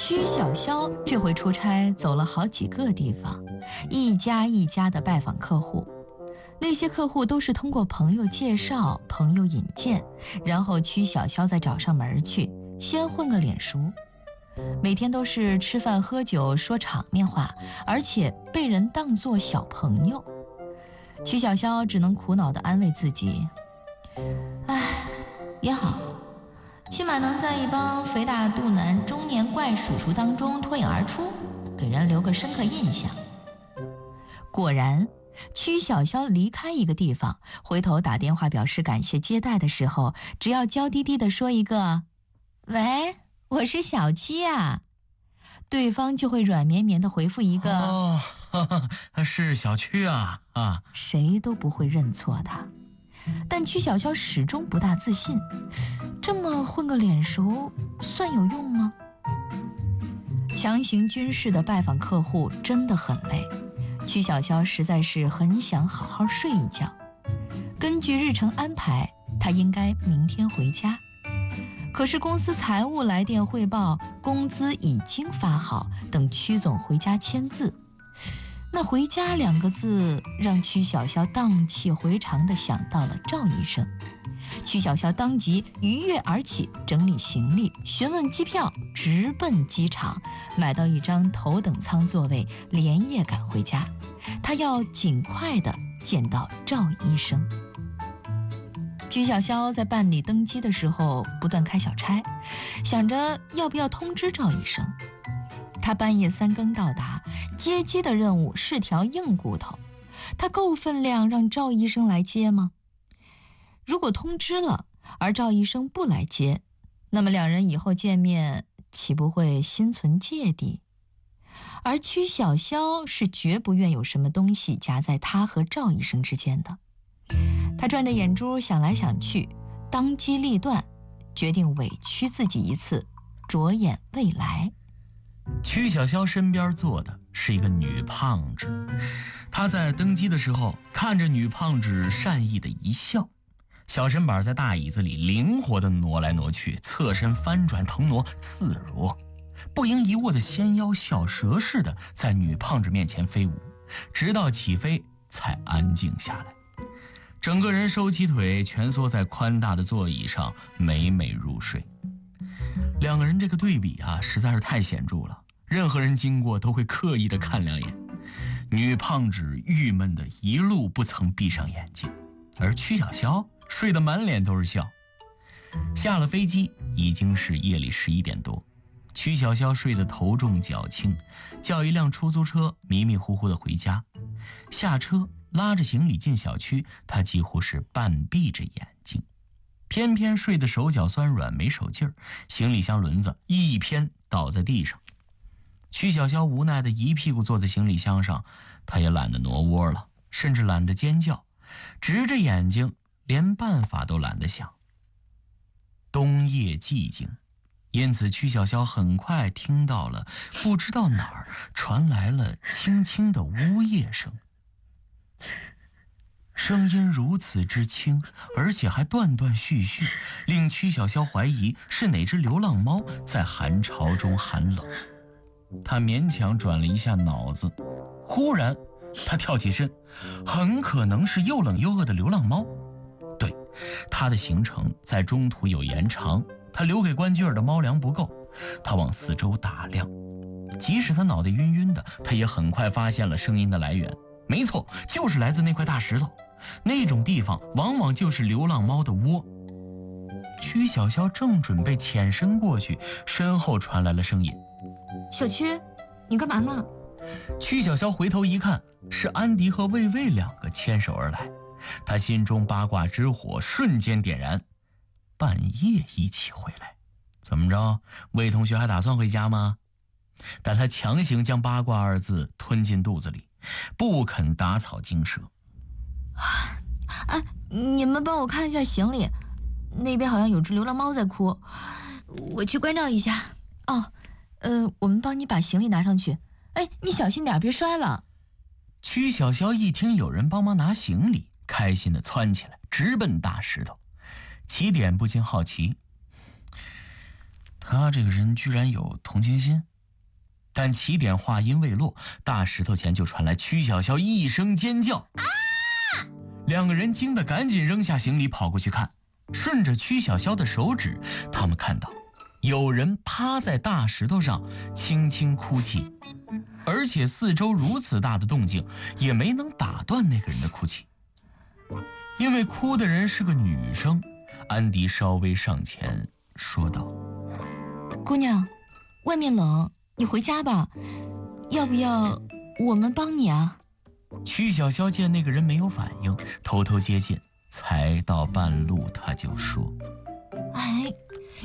曲小潇这回出差走了好几个地方，一家一家的拜访客户。那些客户都是通过朋友介绍、朋友引荐，然后曲小潇再找上门去，先混个脸熟。每天都是吃饭喝酒说场面话，而且被人当作小朋友。曲小潇只能苦恼地安慰自己：唉，也好，起码能在一帮肥大肚腩中年怪叔叔当中脱颖而出，给人留个深刻印象。果然，曲小潇离开一个地方，回头打电话表示感谢接待的时候，只要娇滴滴地说一个喂，我是小曲啊，对方就会软绵绵地回复一个哦，是小曲啊啊， 谁都不会认错他。但曲小潇始终不大自信，这么混个脸熟算有用吗？强行军事的拜访客户真的很累，曲小潇实在是很想好好睡一觉。根据日程安排，他应该明天回家。可是公司财务来电汇报，工资已经发好，等曲总回家签字。那回家2个字让曲小潇荡气回肠地想到了赵医生。曲小潇当即愉悦而起，整理行李，询问机票，直奔机场，买到一张头等舱座位，连夜赶回家。他要尽快地见到赵医生。曲小潇在办理登机的时候不断开小差，想着要不要通知赵医生。他半夜3更到达，接机的任务是条硬骨头，他够分量让赵医生来接吗？如果通知了，而赵医生不来接，那么2人以后见面岂不会心存芥蒂？而曲小潇是绝不愿有什么东西夹在他和赵医生之间的。他转着眼珠想来想去，当机立断，决定委屈自己一次，着眼未来。 曲小潇身边坐的是一个女胖子，她在登机的时候看着女胖子善意的一笑，小身板在大椅子里灵活地挪来挪去，侧身翻转腾挪，自如不盈一握的纤腰小蛇似的在女胖子面前飞舞，直到起飞才安静下来，整个人收起腿，蜷缩在宽大的座椅上，美美入睡。2个人这个对比啊，实在是太显著了，任何人经过都会刻意的看2眼。女胖子郁闷的一路不曾闭上眼睛，而曲小潇睡得满脸都是笑。下了飞机已经是夜里11点多，曲小潇睡得头重脚轻，叫一辆出租车迷迷糊糊的回家。下车拉着行李进小区，他几乎是半闭着眼睛，偏偏睡得手脚酸软没手劲儿，行李箱轮子一偏倒在地上。曲小潇无奈的一屁股坐在行李箱上，他也懒得挪窝了，甚至懒得尖叫，直着眼睛，连办法都懒得想。冬夜寂静，因此曲小潇很快听到了不知道哪儿传来了轻轻的呜咽声。声音如此之轻，而且还断断续续，令曲小潇怀疑是哪只流浪猫在寒潮中寒冷。他勉强转了一下脑子，忽然他跳起身，很可能是又冷又饿的流浪猫。对，他的行程在中途有延长，他留给关雎尔的猫粮不够。他往四周打量，即使他脑袋晕晕的，他也很快发现了声音的来源。没错，就是来自那块大石头，那种地方往往就是流浪猫的窝。曲小潇正准备潜身过去，身后传来了声音： 小曲，你干嘛呢？ 曲小潇回头一看，是安迪和魏魏2个牵手而来，他心中八卦之火瞬间点燃。半夜一起回来，怎么着？魏同学还打算回家吗？但他强行将八卦2字吞进肚子里，不肯打草惊蛇。 你们帮我看一下行李，那边好像有只流浪猫在哭，我去关照一下。我们帮你把行李拿上去。你小心点，别摔了。 曲小潇一听有人帮忙拿行李，开心地窜起来，直奔大石头。起点不禁好奇，他这个人居然有同情心， 但起点话音未落，大石头前就传来曲小潇一声尖叫。啊！两个人惊得赶紧扔下行李跑过去看，顺着曲小潇的手指，他们看到有人趴在大石头上轻轻哭泣，而且四周如此大的动静也没能打断那个人的哭泣。因为哭的人是个女生，安迪稍微上前说道： 姑娘，外面冷，你回家吧，要不要我们帮你啊？ 曲小潇见那个人没有反应，偷偷接近，才到半路他就说：